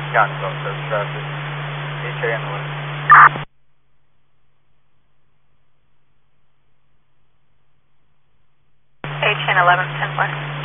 Gainesville, surface traffic. HA on the way. HN 11, 10 west.